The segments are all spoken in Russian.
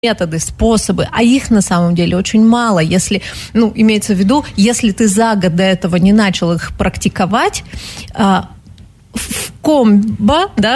методы, способы, а их на самом деле очень мало. Если, имеется в виду, если ты за год до этого не начал их практиковать, в комбо, да,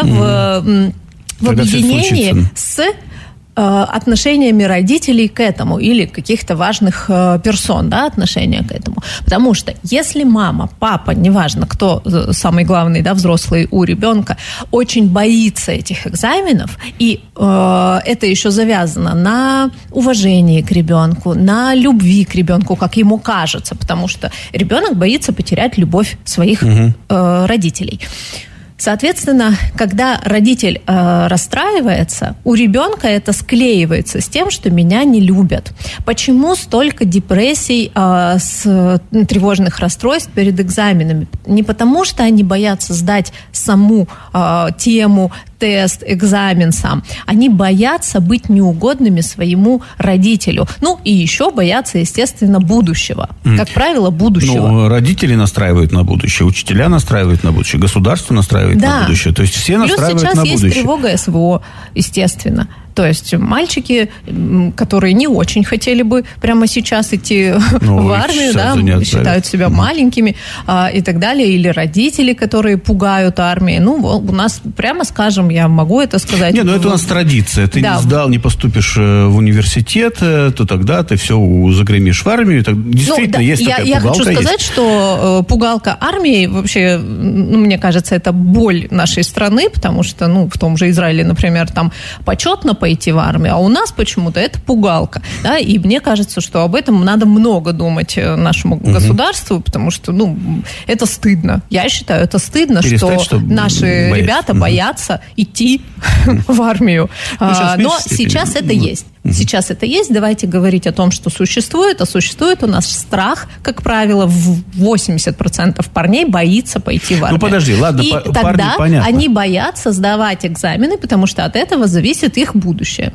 в объединении с отношениями родителей к этому или каких-то важных персон, да, отношения к этому. Потому что если мама, папа, неважно, кто самый главный, да, взрослый у ребенка, очень боится этих экзаменов, и это еще завязано на уважении к ребенку, на любви к ребенку, как ему кажется, потому что ребенок боится потерять любовь своих родителей. Соответственно, когда родитель расстраивается, у ребенка это склеивается с тем, что меня не любят. Почему столько депрессий, тревожных расстройств перед экзаменами? Не потому, что они боятся сдать саму тему, тест, экзамен сам. Они боятся быть неугодными своему родителю. И еще боятся, естественно, будущего. Как правило, будущего. Родители настраивают на будущее, учителя настраивают на будущее, государство настраивает на будущее. То есть все настраивают на будущее. Плюс сейчас есть тревога СВО, естественно. То есть мальчики, которые не очень хотели бы прямо сейчас идти в армию, да, считают себя маленькими и так далее, или родители, которые пугают армией. У нас, прямо скажем, я могу это сказать. Это у нас традиция. Ты не сдал, не поступишь в университет, то тогда ты все загремишь в армию. Действительно, есть такая пугалка. Я хочу сказать, что пугалка армии, вообще, мне кажется, это боль нашей страны, потому что, в том же Израиле, например, там почетно пойти в армию, а у нас почему-то это пугалка, да, и мне кажется, что об этом надо много думать нашему государству, потому что, это стыдно. Я считаю, это стыдно, что наши ребята боятся идти в армию. Но сейчас это есть. Сейчас это есть. Давайте говорить о том, что существует. А существует у нас страх, как правило, 80% парней боится пойти в армию. Подожди, ладно, и тогда они боятся сдавать экзамены, потому что от этого зависит их будущее.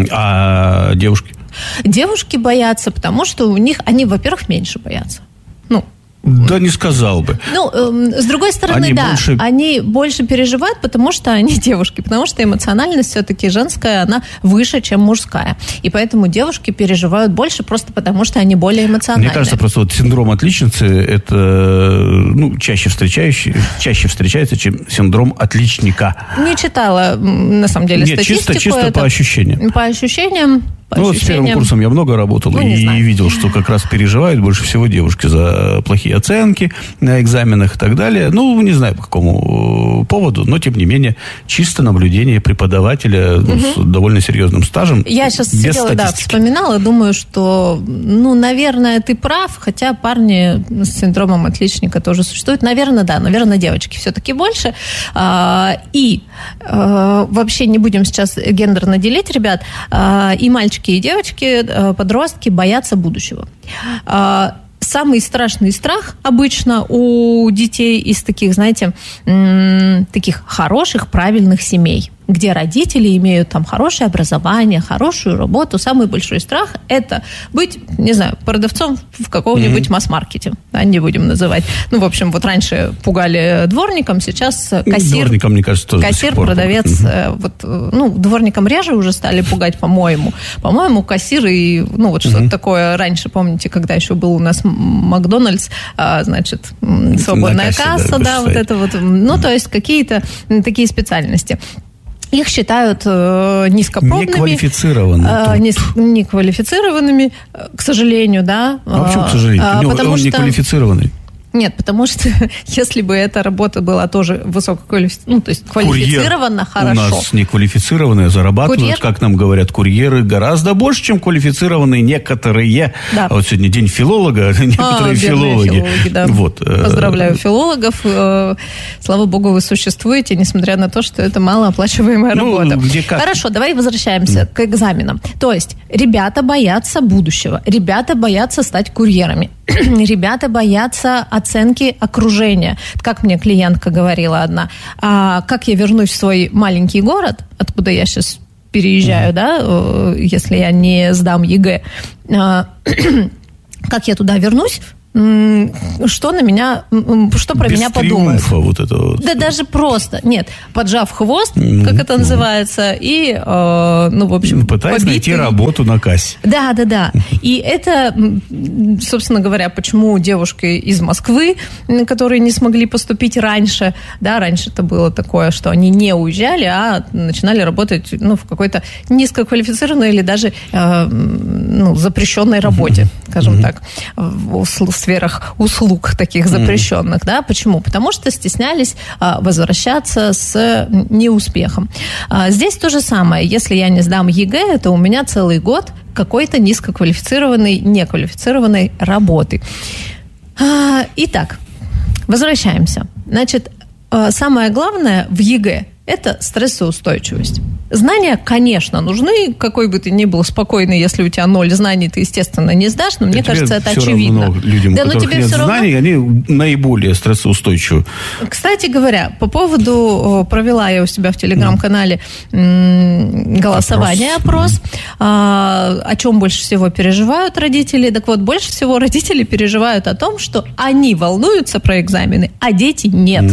А девушки? Девушки боятся, потому что у них, они, во-первых, меньше боятся. Да, не сказал бы. С другой стороны, они больше переживают, потому что они девушки, потому что эмоциональность все-таки женская, она выше, чем мужская. И поэтому девушки переживают больше просто потому, что они более эмоциональные. Мне кажется, просто синдром отличницы, это чаще встречается, чем синдром отличника. Не читала, на самом деле, статистику. Чисто по ощущениям. По ощущениям. С первым курсом я много работал и видел, что как раз переживают больше всего девушки за плохие оценки на экзаменах и так далее. Не знаю, по какому поводу, но, тем не менее, чисто наблюдение преподавателя с довольно серьезным стажем. Я сейчас сидела, вспоминала, думаю, что, наверное, ты прав, хотя парни с синдромом отличника тоже существуют. Наверное, девочки все-таки больше. И вообще не будем сейчас гендерно делить, ребят, и мальчики, и девочки, подростки боятся будущего. Самый страшный страх обычно у детей из таких, знаете, таких хороших, правильных семей, где родители имеют там хорошее образование, хорошую работу. Самый большой страх – это быть, не знаю, продавцом в каком-нибудь масс-маркете. Да, не будем называть. В общем, раньше пугали дворником, сейчас кассир. Дворником, мне кажется, тоже кассир, продавец. Дворником реже уже стали пугать, по-моему. По-моему, кассир и, что-то такое раньше, помните, когда еще был у нас Макдональдс, свободная касса, то есть какие-то такие специальности. Их считают низкопробными. Неквалифицированными, к сожалению, да. А почему, к сожалению? Он неквалифицированный. Нет, потому что если бы эта работа была тоже высококвалифицированная, то есть квалифицирована хорошо. У нас неквалифицированные зарабатывают, как нам говорят, курьеры гораздо больше, чем квалифицированные некоторые. Да. А сегодня день филолога, некоторые филологи. Да. Поздравляю филологов. Слава богу, вы существуете, несмотря на то, что это малооплачиваемая работа. Хорошо, давай возвращаемся к экзаменам. То есть ребята боятся будущего, ребята боятся стать курьерами, ребята боятся оценки окружения. Как мне клиентка говорила одна, как я вернусь в свой маленький город, откуда я сейчас переезжаю, если я не сдам ЕГЭ, как я туда вернусь, что про меня подумают. Вот это вот. Да даже просто, нет, поджав хвост, как это называется, и, в общем, пытаясь найти работу на кассе. Да. И это, собственно говоря, почему девушки из Москвы, которые не смогли поступить раньше, да, раньше это было такое, что они не уезжали, а начинали работать, в какой-то низкоквалифицированной или даже, запрещенной работе, скажем так, в сферах услуг таких запрещенных, да, почему? Потому что стеснялись возвращаться с неуспехом. Здесь то же самое, если я не сдам ЕГЭ, то у меня целый год какой-то низкоквалифицированной, неквалифицированной работы. Итак, возвращаемся. Значит, самое главное в ЕГЭ – это стрессоустойчивость. Знания, конечно, нужны, какой бы ты ни был спокойный, если у тебя 0 знаний, ты, естественно, не сдашь, но мне кажется, это очевидно. Равно людям, да, у которых нет знаний, они наиболее стрессоустойчивы. Кстати говоря, по поводу, провела я у себя в Телеграм-канале голосование, опрос, о чем больше всего переживают родители. Так вот, больше всего родители переживают о том, что они волнуются про экзамены, а дети нет.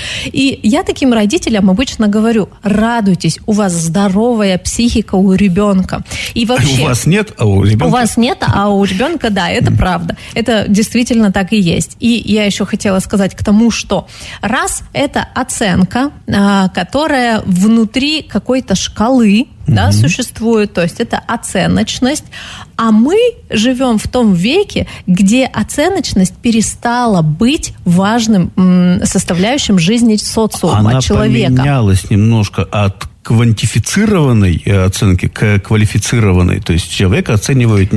И я таким родителям обычно говорю: радуйтесь, у вас здоровая психика у ребенка. И вообще, у вас нет, а у ребенка... У вас нет, а у ребенка, да, это правда. Это действительно так и есть. И я еще хотела сказать к тому, что раз это оценка, которая внутри какой-то шкалы, да, существует, то есть это оценочность, а мы живем в том веке, где оценочность перестала быть важным составляющим жизни социума, человека. Она поменялась немножко от квантифицированной оценки к квалифицированной. То есть человека оценивают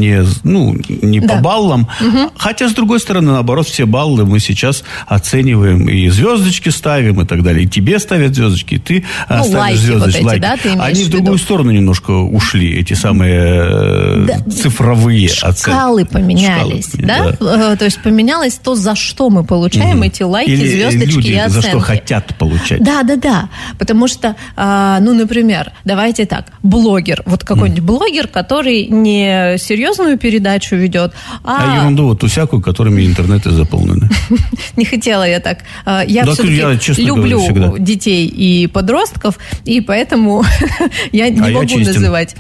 не по баллам, хотя, с другой стороны, наоборот, все баллы мы сейчас оцениваем и звездочки ставим и так далее. И тебе ставят звездочки, и ты ставишь звездочки. Вот эти, да, ты они в другую сторону немножко ушли, эти самые цифровые оценки. Шкалы поменялись, да? То есть поменялось то, за что мы получаем эти лайки, или звездочки люди и оценки. За что хотят получать. Да. Потому что, например, давайте так, блогер, вот какой-нибудь блогер, который не серьезную передачу ведет, а ерунду вот всякую, которыми интернеты заполнены. Не хотела я так. Я все-таки люблю детей и подростков, и поэтому я не могу называть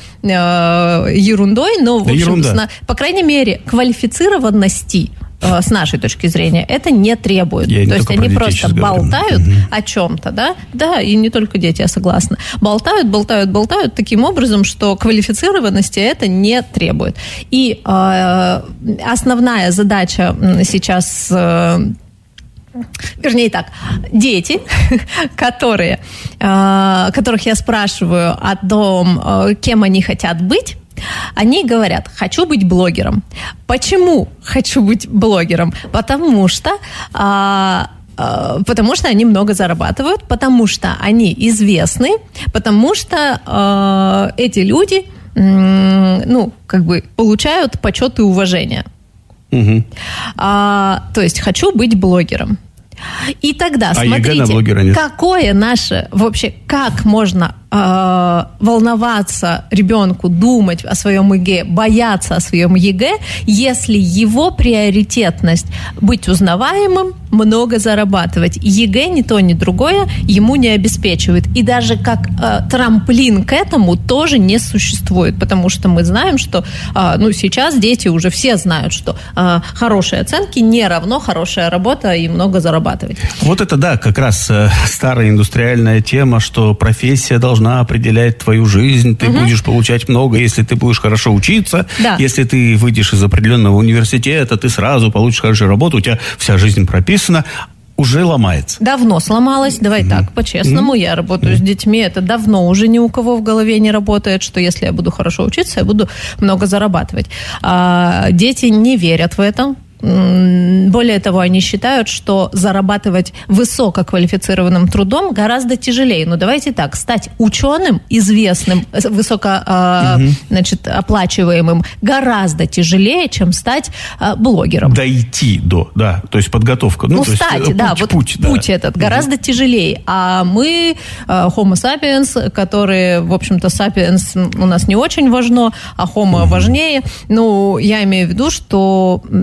ерундой, но, в общем, по крайней мере, квалифицированности с нашей точки зрения, это не требует. То есть они просто болтают о чем-то, да? Да, и не только дети, я согласна. Болтают таким образом, что квалифицированности это не требует. И основная задача сейчас... Вернее так, дети, которых я спрашиваю о том, кем они хотят быть, они говорят: хочу быть блогером. Почему хочу быть блогером? Потому что они много зарабатывают, потому что они известны, потому что эти люди, получают почет и уважение. То есть хочу быть блогером. И тогда, смотрите, какое наше, вообще, как можно волноваться ребенку, думать о своем ЕГЭ, бояться о своем ЕГЭ, если его приоритетность быть узнаваемым, много зарабатывать. ЕГЭ ни то, ни другое ему не обеспечивает. И даже как трамплин к этому тоже не существует, потому что мы знаем, что сейчас дети уже все знают, что хорошие оценки не равно хорошая работа и много зарабатывать. Вот это, да, как раз старая индустриальная тема, что профессия должна определять твою жизнь, ты будешь получать много, если ты будешь хорошо учиться, если ты выйдешь из определенного университета, ты сразу получишь хорошую работу, у тебя вся жизнь прописана, уже ломается. Давно сломалась, давай так, по-честному, я работаю с детьми, это давно уже ни у кого в голове не работает, что если я буду хорошо учиться, я буду много зарабатывать. Дети не верят в это. Более того, они считают, что зарабатывать высококвалифицированным трудом гораздо тяжелее. Но давайте так, стать ученым, известным, оплачиваемым гораздо тяжелее, чем стать блогером. Дойти до, то есть подготовка. Путь этот гораздо тяжелее. А мы, Homo sapiens, которые, в общем-то, sapiens у нас не очень важно, а Homo важнее. Я имею в виду, что тратить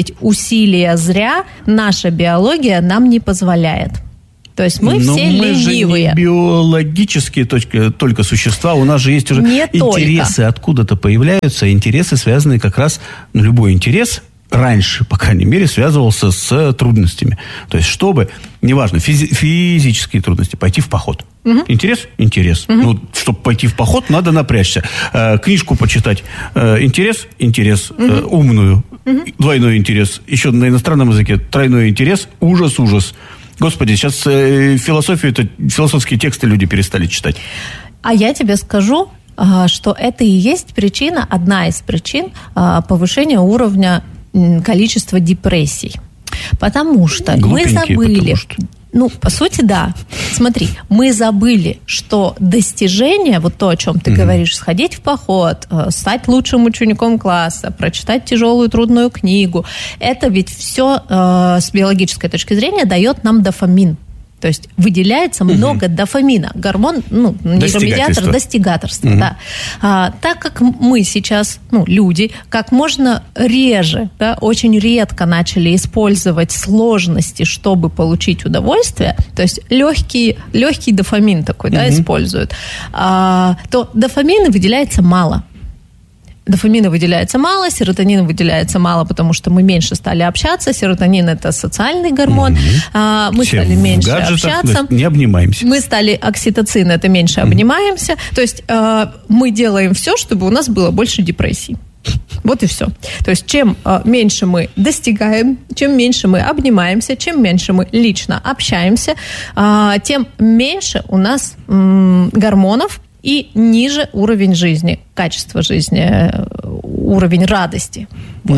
тратить усилия зря наша биология нам не позволяет. То есть мы все ленивые. Мы же не биологические только существа. У нас же есть уже интересы откуда-то появляются. Интересы, связанные как раз, любой интерес раньше, по крайней мере, связывался с трудностями. То есть, чтобы, неважно, физические трудности, пойти в поход. Интерес? Интерес. Ну, чтобы пойти в поход, надо напрячься. Книжку почитать. Интерес? Интерес. Умную. Двойной интерес. Еще на иностранном языке тройной интерес. Ужас, ужас. Господи, сейчас философские тексты люди перестали читать. А я тебе скажу, что это и есть причина, одна из причин повышения уровня количества депрессий. Потому что мы забыли... Ну, по сути, да. Смотри, мы забыли, что достижение, вот то, о чем ты говоришь, сходить в поход, стать лучшим учеником класса, прочитать тяжелую, трудную книгу, это ведь все с биологической точки зрения дает нам дофамин. То есть выделяется много дофамина. Гормон, нейромедиатор достигаторства. Да. Так как мы сейчас, люди, как можно реже, очень редко начали использовать сложности, чтобы получить удовольствие, то есть легкий дофамин такой, используют, то дофамина выделяется мало. Дофамина выделяется мало, серотонина выделяется мало, потому что мы меньше стали общаться. Серотонин – это социальный гормон. Мы все стали меньше общаться. Не обнимаемся. Мы стали окситоцин – это меньше обнимаемся. То есть мы делаем все, чтобы у нас было больше депрессий. Вот и все. То есть чем меньше мы достигаем, чем меньше мы обнимаемся, чем меньше мы лично общаемся, тем меньше у нас гормонов, и ниже уровень жизни, качество жизни, уровень радости. Вот.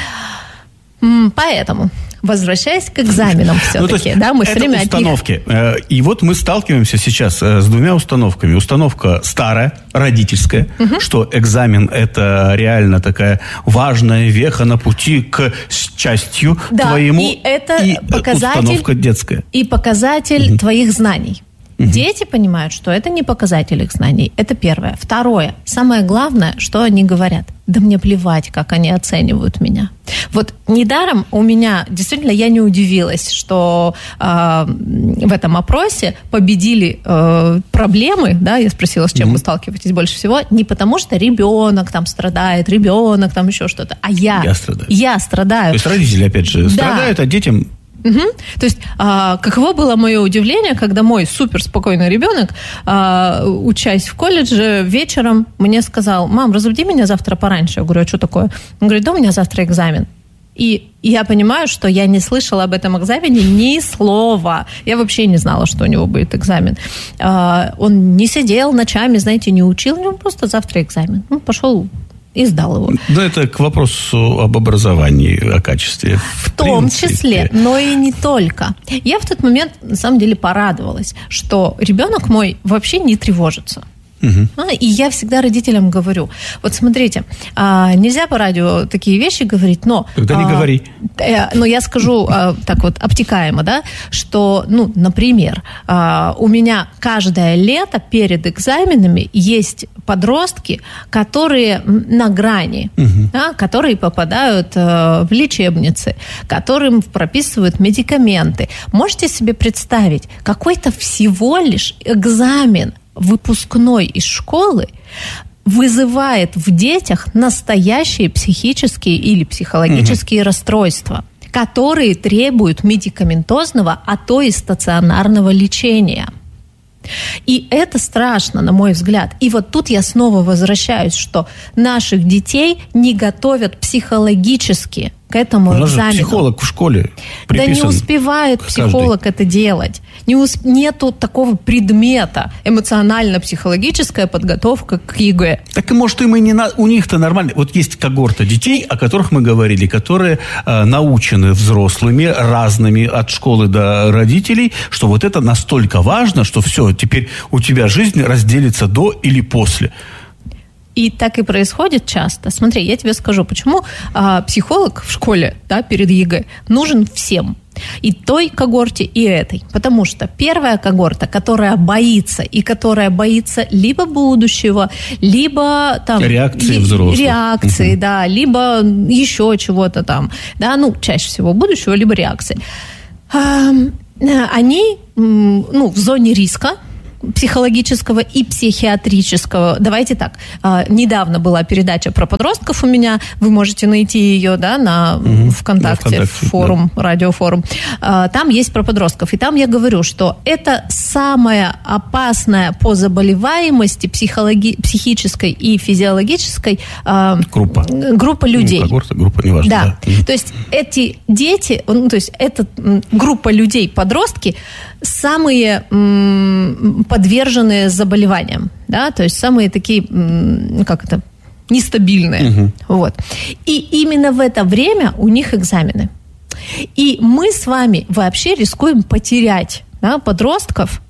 Поэтому, возвращаясь к экзаменам все-таки, мы все время установки. И вот мы сталкиваемся сейчас с двумя установками. Установка старая, родительская, что экзамен – это реально такая важная веха на пути к счастью твоему. И это показатель, установка детская. И показатель твоих знаний. Дети понимают, что это не показатель их знаний. Это первое. Второе. Самое главное, что они говорят. Да мне плевать, как они оценивают меня. Вот недаром у меня, действительно, я не удивилась, что в этом опросе победили проблемы, я спросила, с чем вы сталкиваетесь больше всего, не потому что ребенок там страдает, ребенок там еще что-то, а я страдаю. Я страдаю. То есть родители, опять же, страдают, а детям... То есть, каково было мое удивление, когда мой суперспокойный ребенок, учась в колледже, вечером мне сказал: мам, разбуди меня завтра пораньше. Я говорю: а что такое? Он говорит: да, у меня завтра экзамен. И я понимаю, что я не слышала об этом экзамене ни слова. Я вообще не знала, что у него будет экзамен. Он не сидел ночами, не учил, у него просто завтра экзамен. Он пошел и сдал его. Да, это к вопросу об образовании, о качестве. В том числе, но и не только. Я в тот момент, на самом деле, порадовалась, что ребенок мой вообще не тревожится. И я всегда родителям говорю: вот смотрите, нельзя по радио такие вещи говорить, но... Тогда не говори. Но я скажу так вот обтекаемо, что, например, у меня каждое лето перед экзаменами есть подростки, которые на грани, которые попадают в лечебницы, которым прописывают медикаменты. Можете себе представить, какой-то всего лишь экзамен выпускной из школы вызывает в детях настоящие психические или психологические расстройства, которые требуют медикаментозного, а то и стационарного лечения. И это страшно, на мой взгляд. И вот тут я снова возвращаюсь, что наших детей не готовят психологически к этому экзамену. У нас же психолог в школе приписан. Да не успевает психолог это делать. Нету такого предмета эмоционально-психологическая подготовка к ЕГЭ. Так и может им и не у них-то нормально. Вот есть когорта детей, о которых мы говорили, которые научены взрослыми, разными от школы до родителей, что вот это настолько важно, что все, теперь у тебя жизнь разделится до или после. И так и происходит часто. Смотри, я тебе скажу, почему психолог в школе перед ЕГЭ нужен всем. И той когорте, и этой. Потому что первая когорта, которая боится, и которая боится либо будущего, либо там... Реакции взрослых. Реакции, да, либо еще чего-то там. Да, ну, чаще всего будущего, либо реакции. Они, ну, в зоне риска психологического и психиатрического. Давайте так. Недавно была передача про подростков у меня. Вы можете найти ее, да, на ВКонтакте, форум, да. Радиофорум. Там есть про подростков. И там я говорю, что это самая опасная по заболеваемости психической и физиологической группа людей. Группа, неважно. Да. То есть эти дети, ну, то есть эта группа людей, подростки, самые подверженные заболеваниям, да, то есть самые такие, как это, нестабильные. Вот. И именно в это время у них экзамены. И мы с вами вообще рискуем потерять, да, подростков,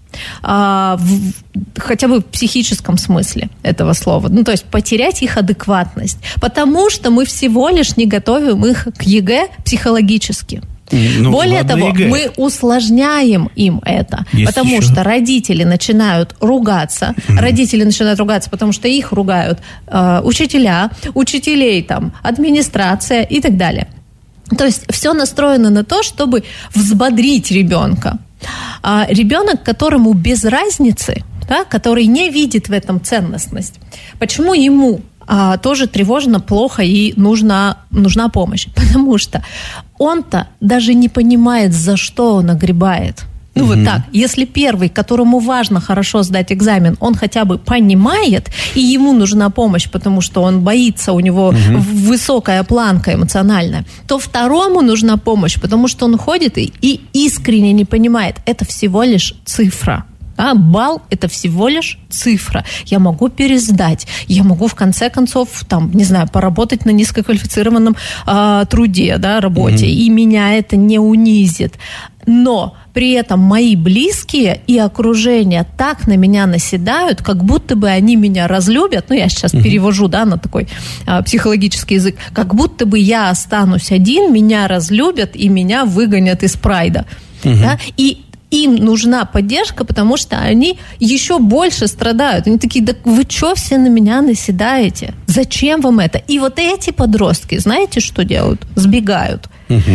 хотя бы в психическом смысле этого слова. Ну, то есть потерять их адекватность. Потому что мы всего лишь не готовим их к ЕГЭ психологически. Ну, более того, мы усложняем им это, потому что родители начинают ругаться. Родители начинают ругаться, потому что их ругают учителя, учителей, там, администрация и так далее. То есть все настроено на то, чтобы взбодрить ребенка. Ребенок, которому без разницы, да, который не видит в этом ценностность, почему ему тоже тревожно, плохо и нужна помощь? Потому что он-то даже не понимает, за что он огребает. Ну вот так, если первый, которому важно хорошо сдать экзамен, он хотя бы понимает, и ему нужна помощь, потому что он боится, у него высокая планка эмоциональная, то второму нужна помощь, потому что он ходит и искренне не понимает, это всего лишь цифра. А балл – это всего лишь цифра. Я могу пересдать, я могу в конце концов, там, не знаю, поработать на низкоквалифицированном труде, да, работе, и меня это не унизит. Но при этом мои близкие и окружение так на меня наседают, как будто бы они меня разлюбят. Ну, я сейчас перевожу, да, на такой психологический язык. Как будто бы я останусь один, меня разлюбят и меня выгонят из прайда. Да? И им нужна поддержка, потому что они еще больше страдают. Они такие, да вы что все на меня наседаете? Зачем вам это? И вот эти подростки, знаете, что делают? Сбегают.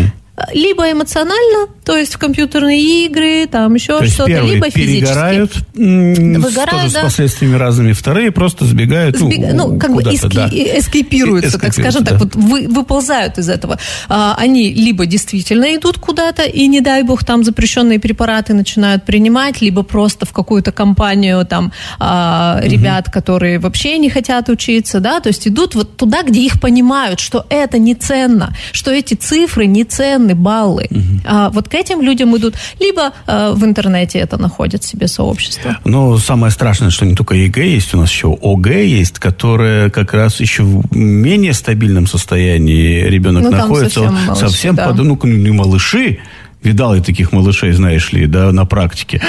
Либо эмоционально, то есть в компьютерные игры, там еще что-то, либо физически. Выгорают, да. С последствиями разными. Вторые просто сбегают. Ну, как бы эскейпируются, так скажем так, вот выползают из этого. Они либо действительно идут куда-то, и, не дай бог, там запрещенные препараты начинают принимать, либо просто в какую-то компанию там ребят, которые вообще не хотят учиться, да, то есть идут вот туда, где их понимают, что это не ценно, что эти цифры не ценны, баллы. Вот к этим людям идут, либо в интернете это находят себе сообщество. Но самое страшное, что не только ЕГЭ есть, у нас еще ОГЭ есть, которое как раз еще в менее стабильном состоянии ребенок находится. Совсем да. Не малыши. Видал я таких малышей, знаешь ли, да, на практике.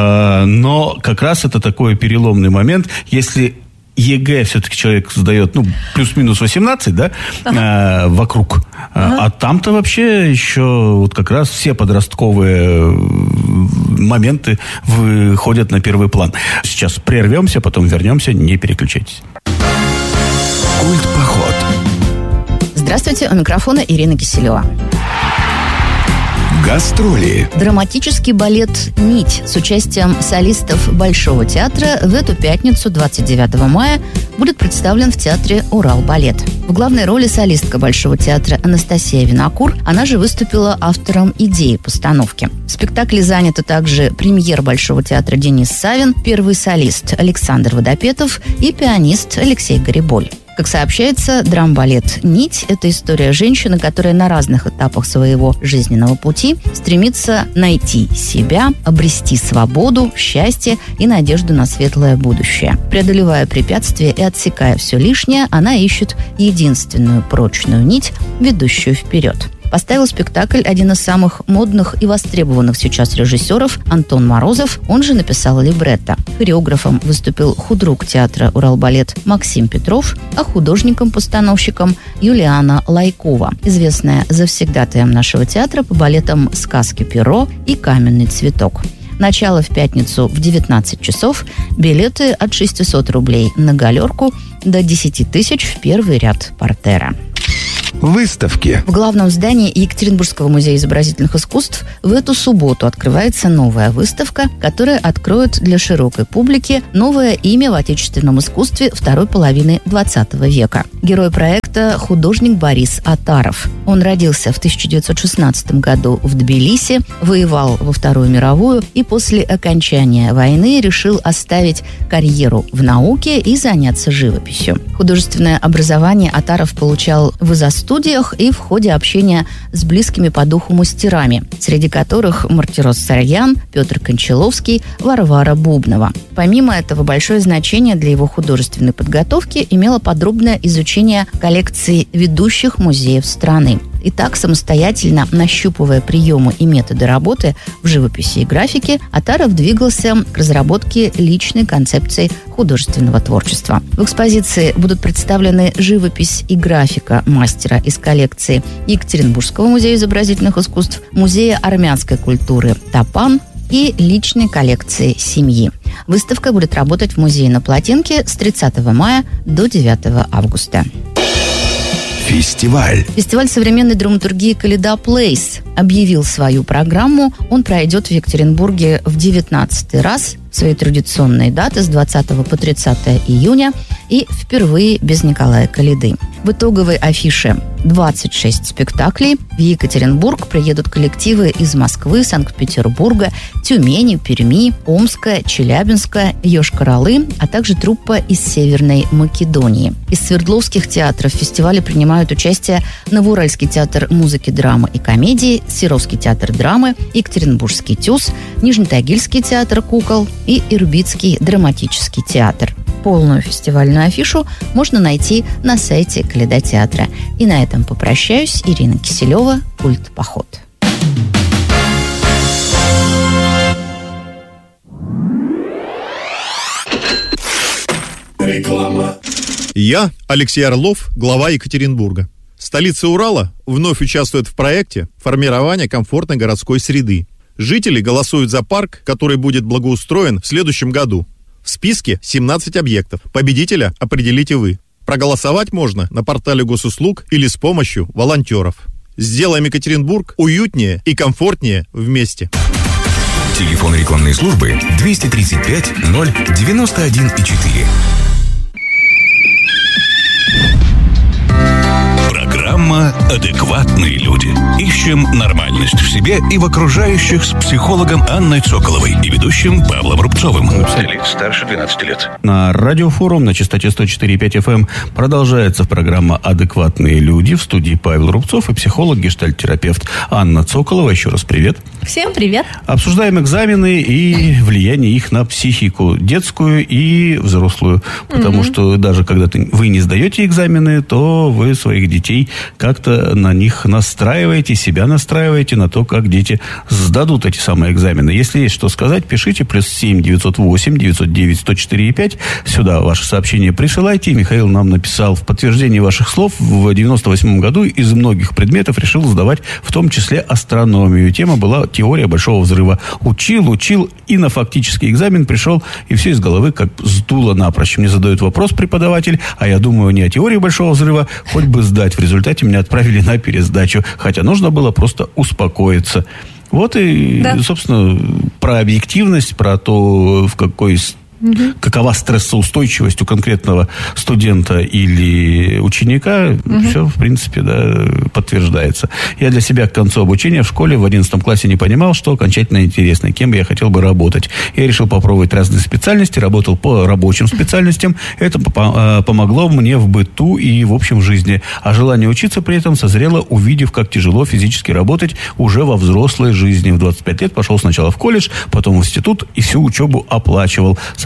Но как раз это такой переломный момент, если ЕГЭ все-таки человек сдает, ну, плюс-минус 18, да, вокруг. А там-то вообще еще вот как раз все подростковые моменты выходят на первый план. Сейчас прервемся, потом вернемся, не переключайтесь. Культпоход. Здравствуйте, у микрофона Ирина Киселева. Гастроли. Драматический балет «Нить» с участием солистов Большого театра в эту пятницу, 29 мая, будет представлен в театре «Уралбалет». В главной роли солистка Большого театра Анастасия Винокур, она же выступила автором идеи постановки. В спектакле заняты также премьер Большого театра Денис Савин, первый солист Александр Водопетов и пианист Алексей Гариболь. Как сообщается, драмбалет «Нить» – это история женщины, которая на разных этапах своего жизненного пути стремится найти себя, обрести свободу, счастье и надежду на светлое будущее. Преодолевая препятствия и отсекая все лишнее, она ищет единственную прочную нить, ведущую вперед. поставил спектакль один из самых модных и востребованных сейчас режиссеров Антон Морозов, он же написал либретто. Хореографом выступил худрук театра «Уралбалет» Максим Петров, а художником-постановщиком Юлиана Лайкова, известная завсегдатаем нашего театра по балетам «Сказки Перо» и «Каменный цветок». Начало в пятницу в 19 часов. Билеты от 600 рублей на галерку до 10 тысяч в первый ряд портера. Выставки. В главном здании Екатеринбургского музея изобразительных искусств в эту субботу открывается новая выставка, которая откроет для широкой публики новое имя в отечественном искусстве второй половины 20 века. Герой проекта – художник Борис Атаров. Он родился в 1916 году в Тбилиси, воевал во Вторую мировую и после окончания войны решил оставить карьеру в науке и заняться живописью. Художественное образование Атаров получал в изо-студиях и в ходе общения с близкими по духу мастерами, среди которых Мартирос Сарьян, Петр Кончаловский, Варвара Бубнова. Помимо этого, большое значение для его художественной подготовки имело подробное изучение коллекций ведущих музеев страны. Итак, самостоятельно нащупывая приемы и методы работы в живописи и графике, Атаров двигался к разработке личной концепции художественного творчества. В экспозиции будут представлены живопись и графика мастера из коллекции Екатеринбургского музея изобразительных искусств, Музея армянской культуры «Тапан» и личной коллекции семьи. Выставка будет работать в музее на Плотинке с 30 мая до 9 августа. Фестиваль. Фестиваль современной драматургии «Калейда Плейс» объявил свою программу. Он пройдет в Екатеринбурге в 19-й раз. Свои традиционные даты с 20 по 30 июня и впервые без Николая Калейды. В итоговой афише 26 спектаклей. В Екатеринбург приедут коллективы из Москвы, Санкт-Петербурга, Тюмени, Перми, Омска, Челябинска, Йошкар-Олы, а также труппа из Северной Македонии. Из свердловских театров в фестивале принимают участие Новоуральский театр музыки, драмы и комедии, Серовский театр драмы, Екатеринбургский ТЮЗ, Нижнетагильский театр кукол и Ирбитский драматический театр. Полную фестивальную афишу можно найти на сайте Калейда театра. И на этом попрощаюсь. Ирина Киселева, Культ Поход. Реклама. Я, Алексей Орлов, глава Екатеринбурга. Столица Урала вновь участвует в проекте формирования комфортной городской среды. Жители голосуют за парк, который будет благоустроен в следующем году. В списке 17 объектов. Победителя определите вы. Проголосовать можно на портале госуслуг или с помощью волонтеров. Сделаем Екатеринбург уютнее и комфортнее вместе. Телефон рекламной службы 235 091,4. Программа «Адекватные люди». Ищем нормальность в себе и в окружающих с психологом Анной Цоколовой и ведущим Павлом Рубцовым. Старше 12 лет. На радиофорум на частоте 104,5 FM продолжается программа «Адекватные люди». В студии Павел Рубцов и психолог-гештальт-терапевт Анна Цоколова. Еще раз привет. Всем привет. Обсуждаем экзамены и влияние их на психику детскую и взрослую. Потому что даже когда вы не сдаете экзамены, то вы своих детей как-то на них настраиваете, себя настраиваете на то, как дети сдадут эти самые экзамены. Если есть что сказать, пишите +7 908 909 104,5. Сюда ваше сообщение присылайте. Михаил нам написал: в подтверждении ваших слов, в 98 году из многих предметов решил сдавать в том числе астрономию. Тема была теория Большого взрыва. Учил, и на фактический экзамен пришел, и все из головы как сдуло напрочь. Мне задают вопрос преподаватель, а я думаю не о теории Большого взрыва, хоть бы сдать. В результате меня отправили на пересдачу, хотя нужно было просто успокоиться. Вот и, собственно, про объективность, про то, какова стрессоустойчивость у конкретного студента или ученика, все, в принципе, подтверждается. Я для себя к концу обучения в школе в 11 классе не понимал, что окончательно интересно, кем бы я хотел бы работать. Я решил попробовать разные специальности, работал по рабочим специальностям. Это помогло мне в быту и в общем жизни. А желание учиться при этом созрело, увидев, как тяжело физически работать уже во взрослой жизни. В 25 лет пошел сначала в колледж, потом в институт и всю учебу оплачивал.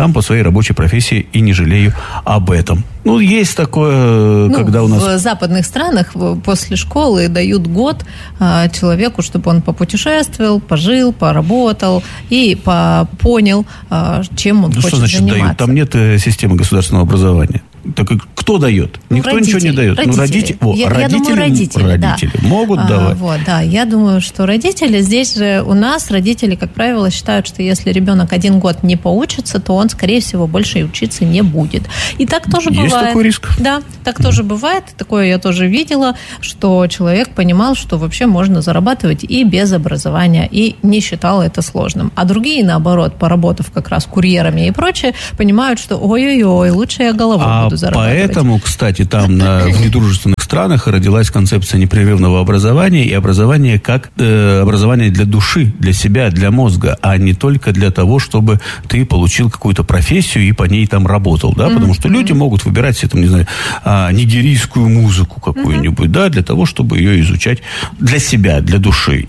сам по своей рабочей профессии и не жалею об этом. Ну, есть такое, когда у нас... В западных странах после школы дают год человеку, чтобы он попутешествовал, пожил, поработал и понял, чем он хочет что значит заниматься. Дают? Там нет системы государственного образования. Так кто дает? Никто ничего не дает. Родители. Я думаю, родители могут давать. Я думаю, что родители, здесь же у нас родители, как правило, считают, что если ребенок 1 год не поучится, то он, скорее всего, больше и учиться не будет. И так тоже бывает. Есть такой риск? Да, так тоже бывает. Такое я тоже видела, что человек понимал, что вообще можно зарабатывать и без образования, и не считал это сложным. А другие, наоборот, поработав как раз курьерами и прочее, понимают, что ой-ой-ой, лучше я головой буду зарабатывать. Поэтому, кстати, там в недружественных странах родилась концепция непрерывного образования и образования как образование для души, для себя, для мозга, а не только для того, чтобы ты получил какую-то профессию и по ней там работал, да, потому что люди могут выбирать себе, там, не знаю, нигерийскую музыку какую-нибудь, да, для того, чтобы ее изучать для себя, для души.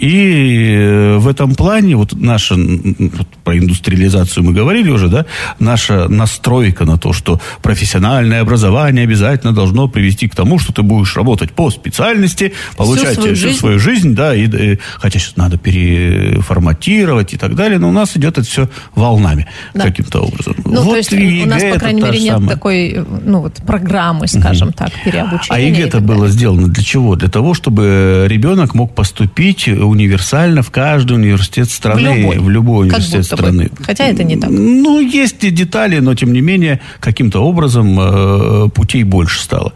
И в этом плане вот наша, про индустриализацию мы говорили уже, да, наша настройка на то, что профессиональное образование обязательно должно привести к тому, что ты будешь работать по специальности, получать всю свою жизнь, да, хотя сейчас надо переформатировать и так далее, но у нас идет это все волнами каким-то образом. Ну, то есть у нас, по крайней мере, нет такой, программы, скажем так, переобучения. А ЕГЭ-то было сделано для чего? Для того, чтобы ребенок мог поступить универсально в каждый университет страны, в любой университет страны. Хотя это не так. Ну, есть детали, но, тем не менее, каким-то образом путей больше стало.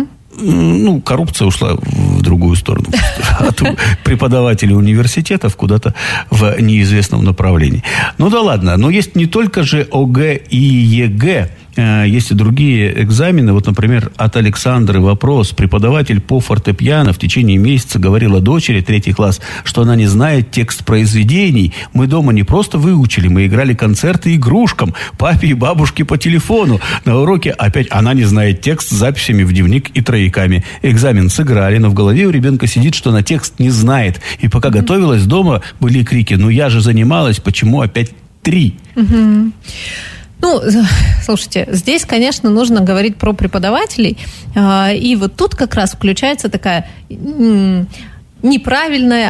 Коррупция ушла в другую сторону. От преподавателей университетов куда-то в неизвестном направлении. Ну да ладно, но есть не только же ОГЭ и ЕГЭ. Есть и другие экзамены. Вот, например, от Александры вопрос. Преподаватель по фортепиано в течение месяца говорила дочери 3 класс, что она не знает текст произведений. Мы дома не просто выучили, мы играли концерты игрушкам, папе и бабушке по телефону. На уроке опять она не знает текст с записями в дневник и трояками. Экзамен сыграли, но в голове у ребенка сидит, что она текст не знает. И пока готовилась дома, были крики: «Ну я же занималась, почему опять 3?» Ну, слушайте, здесь, конечно, нужно говорить про преподавателей. И вот тут как раз включается такая неправильная,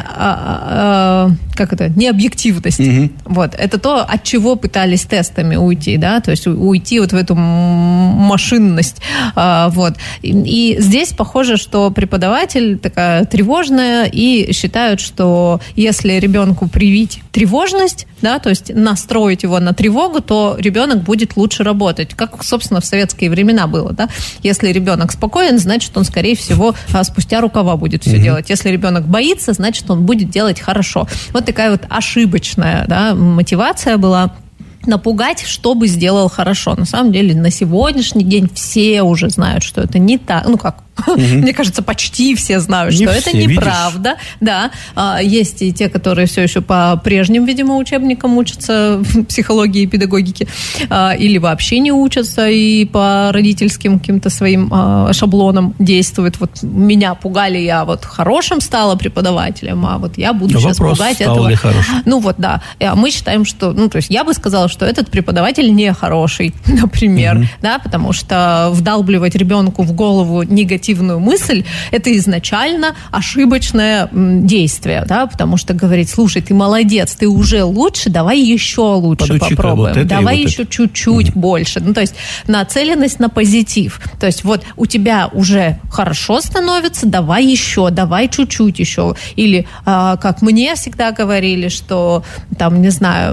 необъективность. Вот. Это то, от чего пытались тестами уйти, да, то есть уйти вот в эту машинность. Вот. И здесь похоже, что преподаватель такая тревожная, и считают, что если ребенку привить тревожность, да, то есть настроить его на тревогу, то ребенок будет лучше работать. Как, собственно, в советские времена было, да. Если ребенок спокоен, значит, он, скорее всего, спустя рукава будет все делать. Если ребенок боится, значит, он будет делать хорошо. Вот такая вот ошибочная, да, мотивация была. Напугать, чтобы сделал хорошо. На самом деле, на сегодняшний день все уже знают, что это не так. Ну, как? Мне кажется, почти все знают, что это неправда. Да. Есть и те, которые все еще по прежним, видимо, учебникам учатся психологии и педагогики, или вообще не учатся и по родительским каким-то своим шаблонам действуют. Вот меня пугали, я вот хорошим стала преподавателем, а вот я буду сейчас пугать этого. Ну вот, да. Мы считаем, что, то есть я бы сказала, что этот преподаватель нехороший, например, да, потому что вдалбливать ребенку в голову негативную мысль, это изначально ошибочное действие, да, потому что говорить: слушай, ты молодец, ты уже лучше, давай еще лучше попробуем, вот давай еще чуть-чуть больше. Ну, то есть нацеленность на позитив. То есть вот у тебя уже хорошо становится, давай еще, давай чуть-чуть еще. Или, как мне всегда говорили, что там, не знаю,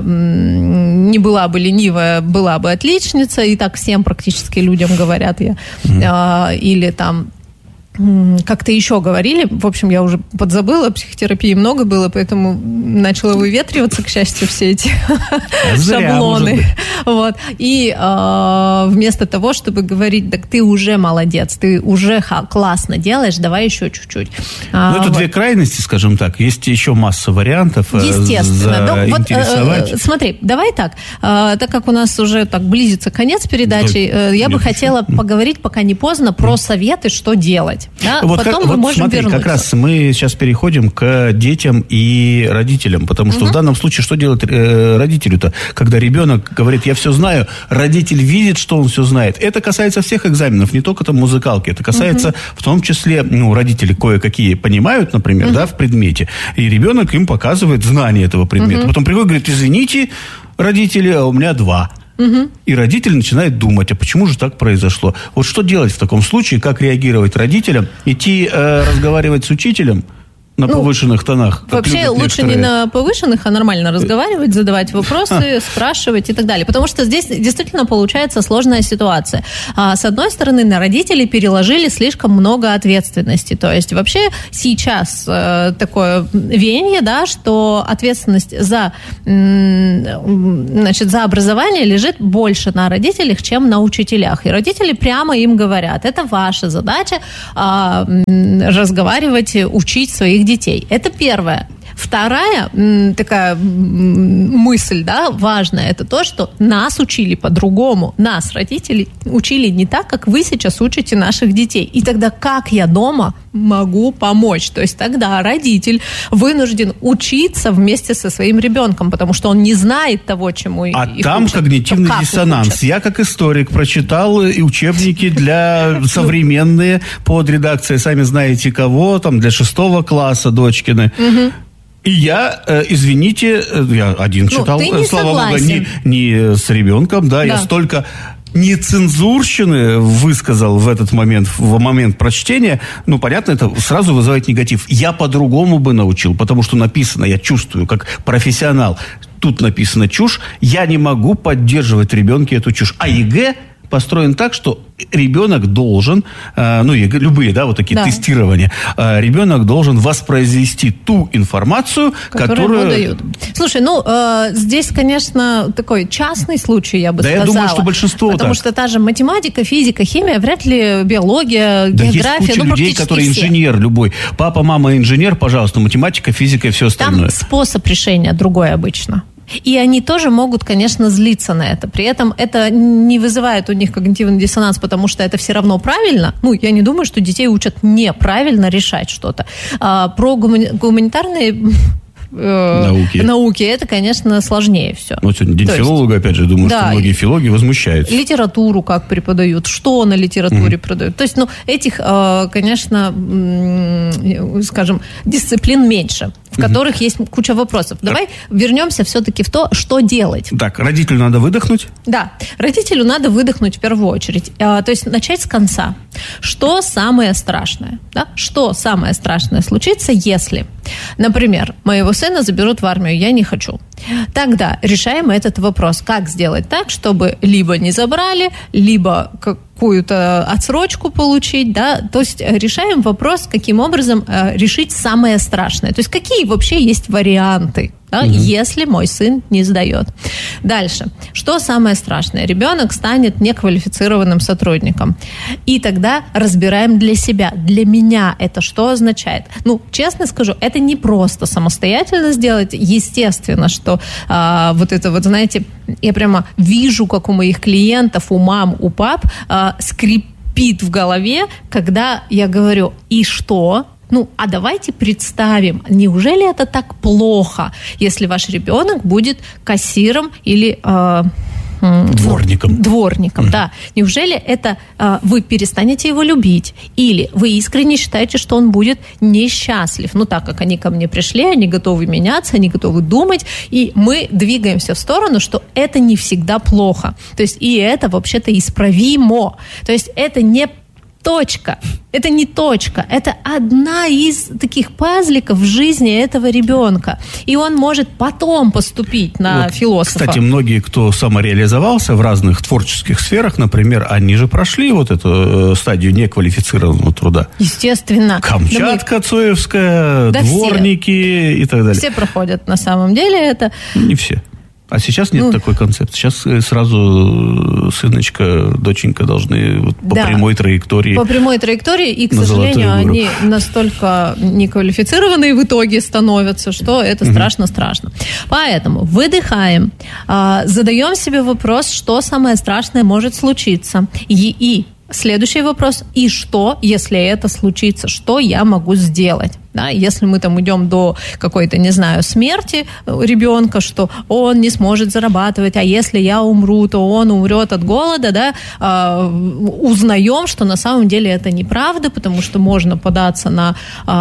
не была бы ленивая, была бы отличница, и так всем практически людям говорят или там как-то еще говорили, в общем, я уже подзабыла, психотерапии много было, поэтому начала выветриваться, к счастью, все эти шаблоны. Вот. И вместо того, чтобы говорить: так ты уже молодец, ты уже классно делаешь, давай еще чуть-чуть. Это две крайности, скажем так. Есть еще масса вариантов. Естественно. Смотри, давай так. Так как у нас уже так близится конец передачи, я бы хотела поговорить, пока не поздно, про советы, что делать. задавать. Да? Потом мы можем смотри, вернуться. Как раз мы сейчас переходим к детям и родителям, потому что в данном случае что делать родителю-то? Когда ребенок говорит, я все знаю, родитель видит, что он все знает. Это касается всех экзаменов, не только там музыкалки. Это касается в том числе, родители кое-какие понимают, например, да, в предмете, и ребенок им показывает знание этого предмета. Потом приходит и говорит, извините, родители, а у меня 2. И родитель начинает думать, а почему же так произошло? Вот что делать в таком случае, как реагировать родителям? Идти разговаривать с учителем на повышенных тонах? Вообще лучше не на повышенных, а нормально разговаривать, задавать вопросы, спрашивать и так далее. Потому что здесь действительно получается сложная ситуация. С одной стороны, на родителей переложили слишком много ответственности. То есть вообще сейчас такое веяние, да, что ответственность за образование лежит больше на родителях, чем на учителях. И родители прямо им говорят, это ваша задача разговаривать, учить своих детей. Это первое. Вторая такая мысль, да, важная, это то, что нас учили по-другому. Нас, родителей, учили не так, как вы сейчас учите наших детей. И тогда как я дома могу помочь? То есть тогда родитель вынужден учиться вместе со своим ребенком, потому что он не знает того, чему их учат. А там когнитивный диссонанс. Я как историк прочитал и учебники для современные под редакцией, сами знаете кого, там для 6 класса дочкины. И я, извините, я один читал, слава богу, не с ребенком, да, я столько нецензурщины высказал в момент прочтения, понятно, это сразу вызывает негатив. Я по-другому бы научил, потому что написано, я чувствую, как профессионал, тут написано чушь, я не могу поддерживать в ребенке эту чушь. А ЕГЭ построен так, что ребенок должен, любые, да, вот такие тестирования, ребенок должен воспроизвести ту информацию, которую ему дают. Слушай, здесь, конечно, такой частный случай, я бы сказала. Да, я думаю, что большинство потому что та же математика, физика, химия, вряд ли биология, география, есть куча людей, которые все. Инженер любой. Папа, мама инженер, пожалуйста, математика, физика и все остальное. Там способ решения другой обычно. И они тоже могут, конечно, злиться на это. При этом это не вызывает у них когнитивный диссонанс, потому что это все равно правильно. Я не думаю, что детей учат неправильно решать что-то. Про гуманитарные науки, это, конечно, сложнее все. Сегодня день филолога, опять же, думаю, что многие филологи возмущаются. Литературу как преподают, что на литературе преподают. То есть, этих, конечно, скажем, дисциплин меньше, в которых есть куча вопросов. Давай вернемся все-таки в то, что делать. Так, родителю надо выдохнуть? Да, родителю надо выдохнуть в первую очередь. То есть начать с конца. Что самое страшное? Да? Что самое страшное случится, если, например, моего сына заберут в армию, я не хочу. Тогда решаем этот вопрос. Как сделать так, чтобы либо не забрали, либо какую-то отсрочку получить, да? То есть решаем вопрос, каким образом решить самое страшное. То есть какие вообще есть варианты, да, если мой сын не сдает. Дальше. Что самое страшное? Ребенок станет неквалифицированным сотрудником. И тогда разбираем для себя. Для меня это что означает? Честно скажу, это не просто самостоятельно сделать. Естественно, что знаете, я прямо вижу, как у моих клиентов, у мам, у пап скрипит в голове, когда я говорю, и что? А давайте представим, неужели это так плохо, если ваш ребенок будет кассиром или Дворником, да. Неужели это вы перестанете его любить? Или вы искренне считаете, что он будет несчастлив? Так как они ко мне пришли, они готовы меняться, они готовы думать, и мы двигаемся в сторону, что это не всегда плохо. То есть и это вообще-то исправимо. То есть это не точка. Это не точка. Это одна из таких пазликов в жизни этого ребенка. И он может потом поступить на философа. Кстати, многие, кто самореализовался в разных творческих сферах, например, они же прошли эту стадию неквалифицированного труда. Естественно. Камчатка, Цоевская, дворники и так далее. Все проходят на самом деле это. Не все. А сейчас нет такой концепции. Сейчас сразу сыночка, доченька должны по прямой траектории. По прямой траектории, и, к сожалению, они настолько неквалифицированные в итоге становятся, что это страшно-страшно. Поэтому выдыхаем, задаем себе вопрос, что самое страшное может случиться. И следующий вопрос, и что, если это случится, что я могу сделать? Да, если мы там идем до какой-то, не знаю, смерти ребенка, что он не сможет зарабатывать, а если я умру, то он умрет от голода, да, узнаем, что на самом деле это неправда, потому что можно податься на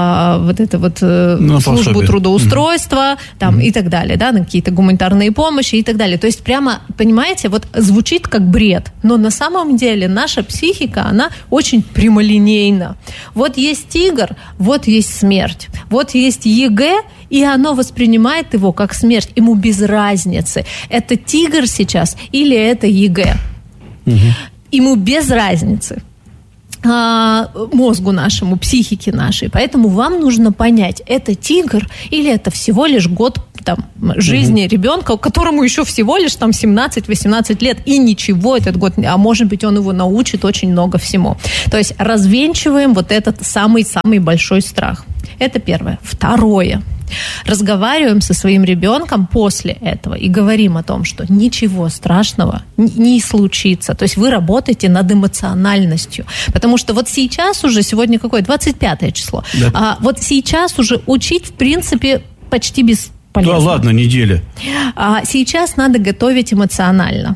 службу трудоустройства там, и так далее, да, на какие-то гуманитарные помощи и так далее. То есть прямо, понимаете, вот звучит как бред, но на самом деле наша психика, она очень прямолинейна. Вот есть тигр, вот есть смерть. Вот есть ЕГЭ, и оно воспринимает его как смерть. Ему без разницы, это тигр сейчас или это ЕГЭ. Ему без разницы. Мозгу нашему, психике нашей. Поэтому вам нужно понять, это тигр или это всего лишь год там, жизни ребенка, которому еще всего лишь там 17-18 лет, и ничего этот год, а может быть он его научит очень много всему. То есть развенчиваем вот этот самый-самый большой страх. Это первое. Второе. Разговариваем со своим ребенком после этого и говорим о том, что ничего страшного не случится. То есть вы работаете над эмоциональностью. Потому что вот сейчас уже, сегодня какое? 25 число. Да. Вот сейчас уже учить, в принципе, почти бесполезно. Да ладно, неделя. Сейчас надо готовить эмоционально.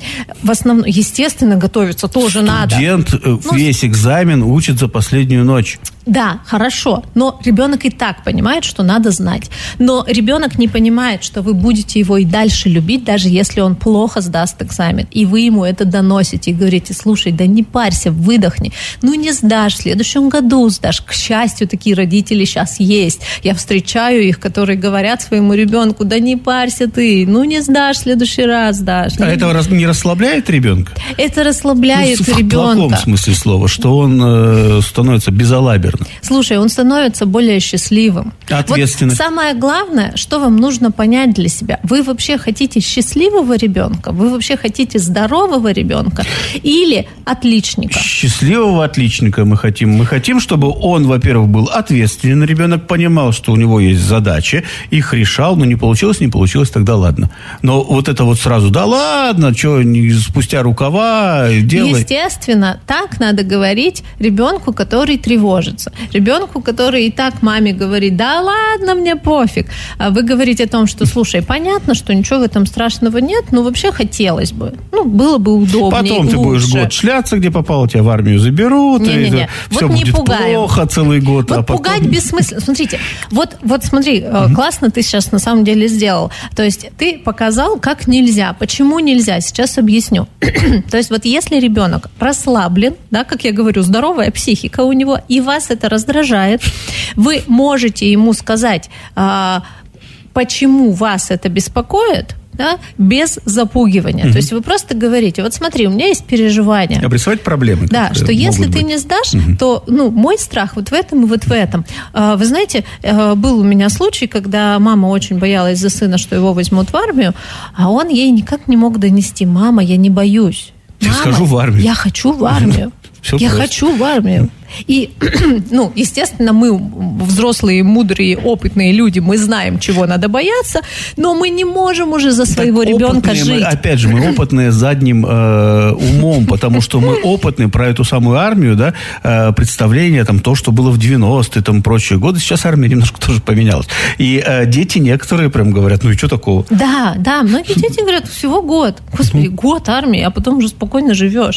В основном, естественно, готовиться тоже надо. Студент весь экзамен учит за последнюю ночь. Да, хорошо, но ребенок и так понимает, что надо знать. Но ребенок не понимает, что вы будете его и дальше любить, даже если он плохо сдаст экзамен. И вы ему это доносите и говорите: слушай, да не парься, выдохни. Ну не сдашь, в следующем году сдашь. К счастью, такие родители сейчас есть. Я встречаю их, которые говорят своему ребенку: да не парься ты, ну не сдашь, в следующий раз сдашь. А это не расслабляет ребенка? Это расслабляет ребенка. В плохом смысле слова, что он становится безалаберным. Слушай, он становится более счастливым. Ответственным. Вот самое главное, что вам нужно понять для себя. Вы вообще хотите счастливого ребенка? Вы вообще хотите здорового ребенка? Или отличника? Счастливого отличника мы хотим. Мы хотим, чтобы он, во-первых, был ответственный ребенок, понимал, что у него есть задачи, их решал, но не получилось, тогда ладно. Но вот это вот сразу: да ладно, что, спустя рукава, делай. Естественно, так надо говорить ребенку, который тревожится. Ребенку, который и так маме говорит: да ладно, мне пофиг. А вы говорите о том, что, слушай, понятно, что ничего в этом страшного нет, но вообще хотелось бы. Ну, было бы удобнее, потом ты будешь год шляться, где попало, тебя в армию заберут, не-не-не. Все вот будет плохо целый год. Вот пугать бессмысленно. Смотрите, вот смотри, классно ты сейчас на самом деле сделал. То есть ты показал, как нельзя. Почему нельзя? Сейчас объясню. То есть вот если ребенок расслаблен, да, как я говорю, здоровая психика у него, и вас это раздражает, вы можете ему сказать, почему вас это беспокоит, да, без запугивания. То есть вы просто говорите: вот смотри, у меня есть переживания. Обрисовать проблемы. Да, что если ты не сдашь, то мой страх вот в этом и вот в этом. Вы знаете, был у меня случай, когда мама очень боялась за сына, что его возьмут в армию, а он ей никак не мог донести: мама, я не боюсь. Я схожу в армию. Я хочу в армию. Хочу в армию. И, естественно, мы взрослые, мудрые, опытные люди, мы знаем, чего надо бояться, но мы не можем уже за своего ребенка жить. Опять же, мы опытные задним умом, потому что мы опытные про эту самую армию, да, представление, там, то, что было в 90-е, там, прочие годы. Сейчас армия немножко тоже поменялась. И дети некоторые прям говорят: ну и что такого? Да, многие дети говорят: всего год. Господи, год армии, а потом уже спокойно живешь.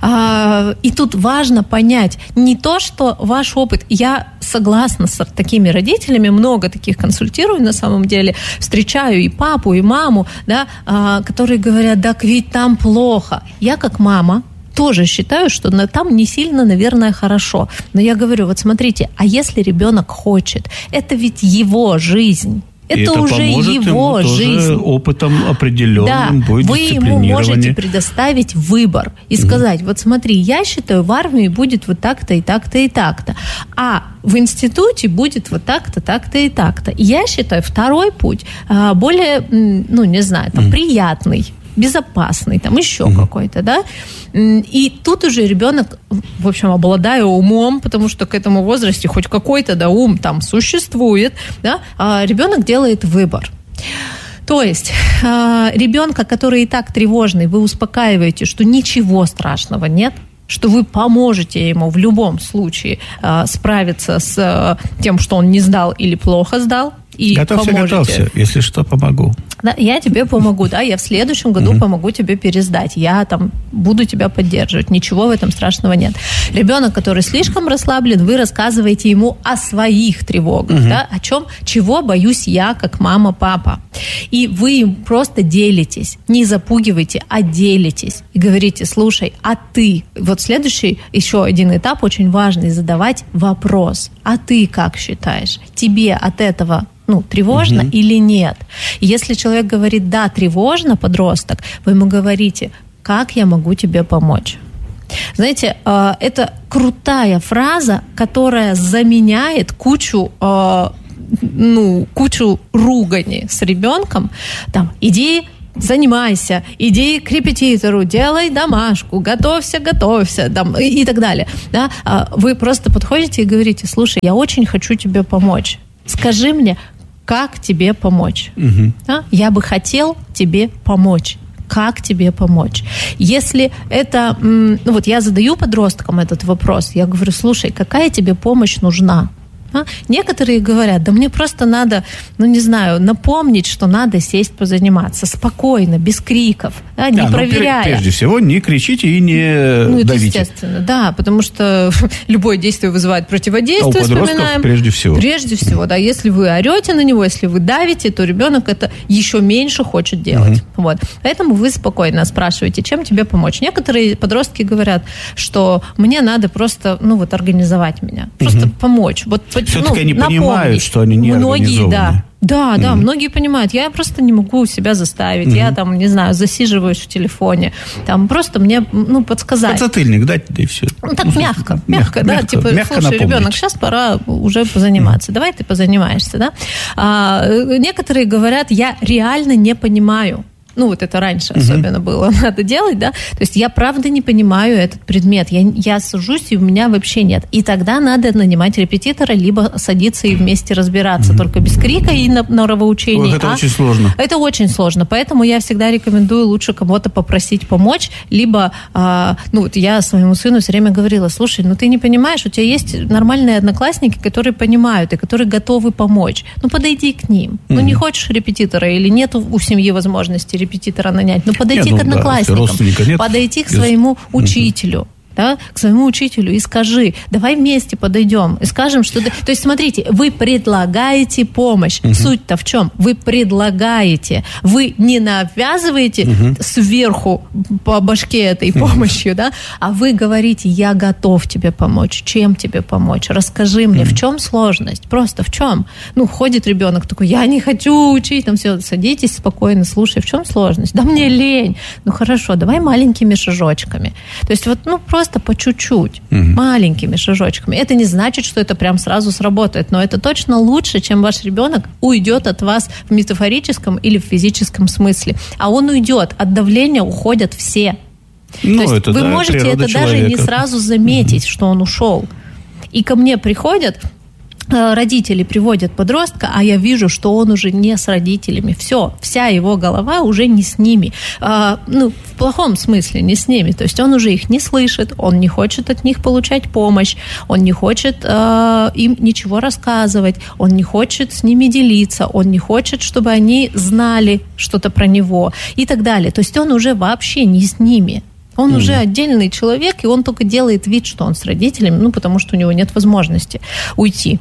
И тут важно понять, не то, что ваш опыт. Я согласна с такими родителями, много таких консультирую на самом деле, встречаю и папу, и маму, да, которые говорят: да ведь там плохо. Я как мама тоже считаю, что там не сильно, наверное, хорошо. Но я говорю: вот смотрите, а если ребенок хочет, это ведь его жизнь. Это уже его жизнь. Опытом определенным будет вы ему можете предоставить выбор и сказать: вот смотри, я считаю, в армии будет вот так-то и так-то и так-то, а в институте будет вот так-то, так-то и так-то. И я считаю, второй путь более, приятный, безопасный, там еще какой-то, да. И тут уже ребенок, в общем, обладая умом, потому что к этому возрасте хоть какой-то, да, ум там существует, да, ребенок делает выбор. То есть ребенка, который и так тревожный, вы успокаиваете, что ничего страшного нет, что вы поможете ему в любом случае справиться с тем, что он не сдал или плохо сдал, и готовься, если что, помогу. Да, я тебе помогу, да, я в следующем году помогу тебе пересдать, я там буду тебя поддерживать, ничего в этом страшного нет. Ребенок, который слишком расслаблен, вы рассказываете ему о своих тревогах, да, о чем, чего боюсь я, как мама, папа. И вы им просто делитесь, не запугивайте, а делитесь. И говорите, слушай, а ты? Вот следующий, еще один этап очень важный, задавать вопрос. А ты как считаешь? Тебе от этого тревожно или нет? Если человек говорит, да, тревожно, подросток, вы ему говорите, как я могу тебе помочь? Знаете, это крутая фраза, которая заменяет кучу ругани с ребенком. Там, иди занимайся, иди к репетитору, делай домашку, готовься, там, и так далее. Да? Вы просто подходите и говорите, слушай, я очень хочу тебе помочь. Скажи мне, как тебе помочь? Да? Я бы хотел тебе помочь. Как тебе помочь? Если это... я задаю подросткам этот вопрос, я говорю, слушай, какая тебе помощь нужна? Некоторые говорят, да мне просто надо, напомнить, что надо сесть позаниматься спокойно, без криков, не проверяя. Прежде всего, не кричите и не давите. Естественно, да, потому что любое действие вызывает противодействие. А у подростков прежде всего. Прежде всего, да. Если вы орете на него, если вы давите, то ребенок это еще меньше хочет делать. Вот. Поэтому вы спокойно спрашиваете, чем тебе помочь. Некоторые подростки говорят, что мне надо просто, организовать меня, просто помочь. Все-таки они понимают, что они не организованы. Да, многие понимают. Я просто не могу себя заставить. Я засиживаюсь в телефоне. Там просто мне, подсказать. Подзатыльник дать, да и все. Так мягко, да. Слушай, ребенок, сейчас пора уже позаниматься. Давай ты позанимаешься, да. Некоторые говорят, я реально не понимаю. Это раньше особенно было, надо делать, да. То есть я правда не понимаю этот предмет. Я сажусь, и у меня вообще нет. И тогда надо нанимать репетитора, либо садиться и вместе разбираться. Только без крика и норовоучения. Это очень сложно. Это очень сложно. Поэтому я всегда рекомендую лучше кого-то попросить помочь. Либо, я своему сыну все время говорила, слушай, ты не понимаешь, у тебя есть нормальные одноклассники, которые понимают и которые готовы помочь. Подойди к ним. Не хочешь репетитора или нет у семьи возможности репетитора нанять, подойти к одноклассникам, подойти к своему учителю. Да, к своему учителю и скажи, давай вместе подойдем и скажем, что... То есть, смотрите, вы предлагаете помощь. Суть-то в чем? Вы предлагаете. Вы не навязываете сверху по башке этой помощью, да, а вы говорите, я готов тебе помочь. Чем тебе помочь? Расскажи мне, в чем сложность? Просто в чем? Ходит ребенок такой, я не хочу учить. Там все, садитесь спокойно, слушай, в чем сложность? Да мне лень. Хорошо, давай маленькими шажочками. То есть, просто по чуть-чуть, маленькими шажочками. Это не значит, что это прям сразу сработает, но это точно лучше, чем ваш ребенок уйдет от вас в метафорическом или в физическом смысле. А он уйдет, от давления уходят все. То есть вы можете это даже не сразу заметить, что он ушел. И ко мне приходят... Родители приводят подростка, а я вижу, что он уже не с родителями. Все, вся его голова уже не с ними. В плохом смысле не с ними. То есть он уже их не слышит, он не хочет от них получать помощь, он не хочет им ничего рассказывать, он не хочет с ними делиться, он не хочет, чтобы они знали что-то про него и так далее. То есть он уже вообще не с ними. Он уже отдельный человек, и он только делает вид, что он с родителями, потому что у него нет возможности уйти.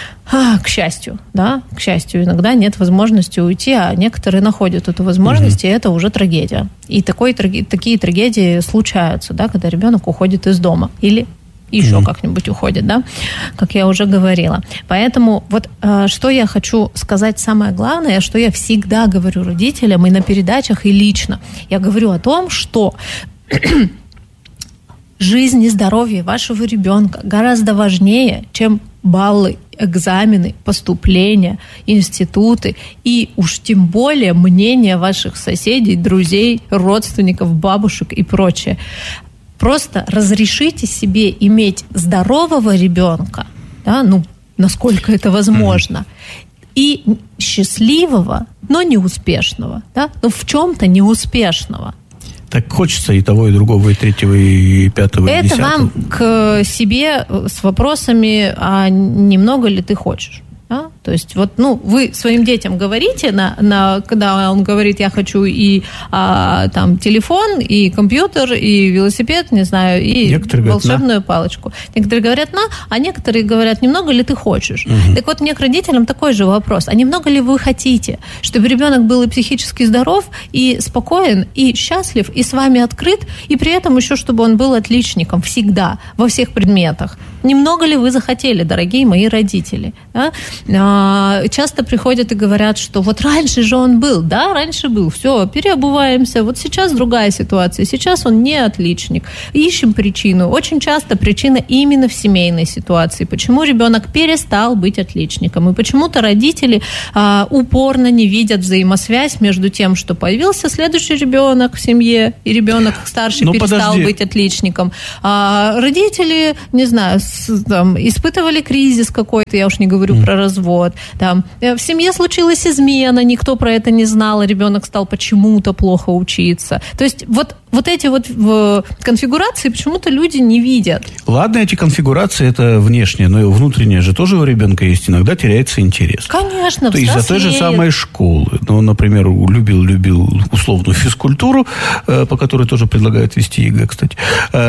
К счастью, да, к счастью, иногда нет возможности уйти, а некоторые находят эту возможность, и это уже трагедия. И такие трагедии случаются, да, когда ребенок уходит из дома или еще как-нибудь уходит, да, как я уже говорила. Поэтому что я хочу сказать самое главное, что я всегда говорю родителям и на передачах, и лично. Я говорю о том, что жизнь и здоровье вашего ребенка гораздо важнее, чем баллы, экзамены, поступления, институты и уж тем более мнение ваших соседей, друзей, родственников, бабушек и прочее. Просто разрешите себе иметь здорового ребенка, да, насколько это возможно, и счастливого, но неуспешного, да, в чем-то неуспешного. Так хочется и того, и другого, и третьего, и пятого, и десятого. Это вам к себе с вопросами, а немного ли ты хочешь? Да? То есть вот, вы своим детям говорите, когда он говорит, я хочу и там телефон, и компьютер, и велосипед, не знаю, и некоторые волшебную палочку. Некоторые говорят а некоторые говорят, немного ли ты хочешь? Угу. Так вот, мне к родителям такой же вопрос. А немного ли вы хотите, чтобы ребенок был и психически здоров, и спокоен, и счастлив, и с вами открыт, и при этом еще, чтобы он был отличником всегда, во всех предметах? Немного ли вы захотели, дорогие мои родители? Да? Часто приходят и говорят, что вот раньше же он был, да, раньше был, все, переобуваемся, вот сейчас другая ситуация, сейчас он не отличник, ищем причину. Очень часто причина именно в семейной ситуации, почему ребенок перестал быть отличником, и почему-то родители упорно не видят взаимосвязь между тем, что появился следующий ребенок в семье, и ребенок старший перестал быть отличником. Родители, не знаю, испытывали кризис какой-то, я уж не говорю про развод. Там, в семье случилась измена, никто про это не знал, ребенок стал почему-то плохо учиться. То есть вот эти вот конфигурации почему-то люди не видят. Ладно, эти конфигурации это внешние, но и внутренние же тоже у ребенка есть. Иногда теряется интерес. Конечно, то есть из-за той же самой школы. Например, любил условную физкультуру, по которой тоже предлагают вести ЕГЭ, кстати.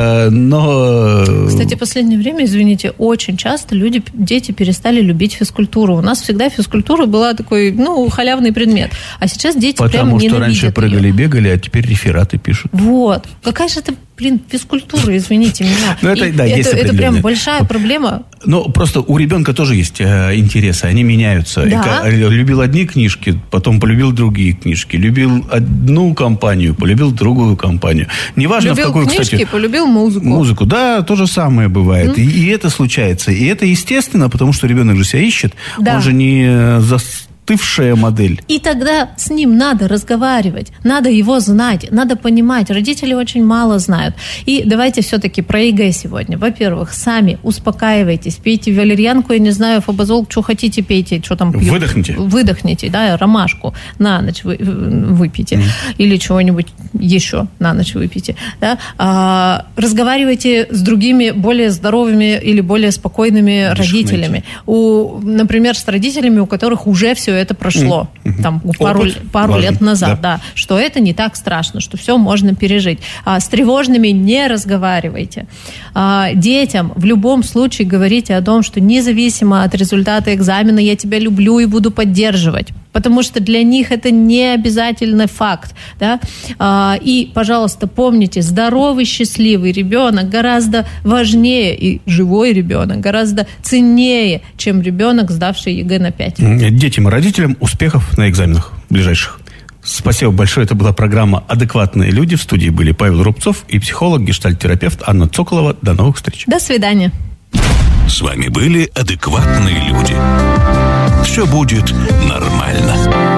Кстати, в последнее время, извините, очень часто дети перестали любить физкультуру. У нас всегда физкультура была такой, халявный предмет. А сейчас дети прям ненавидят ее. Потому что раньше прыгали, бегали, а теперь рефераты пишут. Вот. Какая же это, физкультура, извините меня. Это прям большая проблема. Просто у ребенка тоже есть интересы, они меняются. Да. Любил одни книжки, потом полюбил другие книжки. Любил одну компанию, полюбил другую компанию. Неважно, любил в какую, книжки, кстати... полюбил музыку. Музыку, да, то же самое бывает. И это случается. И это естественно, потому что ребенок же себя ищет. Да. Он же не застывшая модель. И тогда с ним надо разговаривать, надо его знать, надо понимать. Родители очень мало знают. И давайте все-таки про ЕГЭ сегодня. Во-первых, сами успокаивайтесь, пейте валерьянку, я не знаю, фабазол, что хотите, пейте, что там пьют. Выдохните, да, ромашку на ночь выпейте. Или чего-нибудь еще на ночь выпейте. Да? Разговаривайте с другими более здоровыми или более спокойными родителями. Например, с родителями, у которых уже все это прошло там, пару лет назад, да, что это не так страшно, что все можно пережить. С тревожными не разговаривайте. Детям в любом случае говорите о том, что независимо от результата экзамена я тебя люблю и буду поддерживать. Потому что для них это не обязательный факт. Да? И, пожалуйста, помните, здоровый, счастливый ребенок гораздо важнее, и живой ребенок гораздо ценнее, чем ребенок, сдавший ЕГЭ на 5. Детям и родителям успехов на экзаменах ближайших. Спасибо большое. Это была программа «Адекватные люди». В студии были Павел Рубцов и психолог, гештальт-терапевт Анна Цоколова. До новых встреч. До свидания. С вами были «Адекватные люди». Все будет нормально.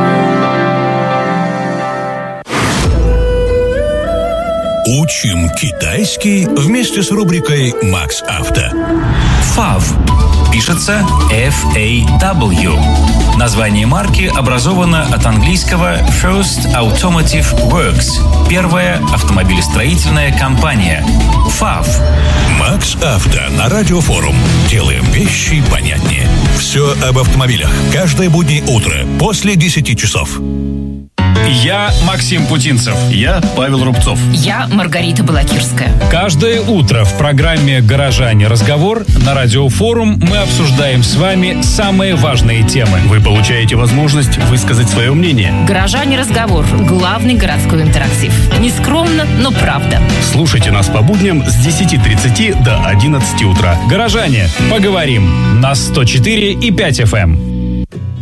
Учим китайский вместе с рубрикой «Макс Авто». FAW. Пишется F-A-W. Название марки образовано от английского First Automotive Works. Первая автомобилестроительная компания. FAW. Макс Авто на Радиофорум. Делаем вещи понятнее. Все об автомобилях. Каждое буднее утро после 10 часов. Я Максим Путинцев. Я Павел Рубцов. Я Маргарита Балакирская. Каждое утро в программе «Горожане. Разговор» на Радиофорум мы обсуждаем с вами самые важные темы. Вы получаете возможность высказать свое мнение. «Горожане. Разговор» – главный городской интерактив. Нескромно, но правда. Слушайте нас по будням с 10:30 до 11 утра. «Горожане. Поговорим» на 104,5 FM.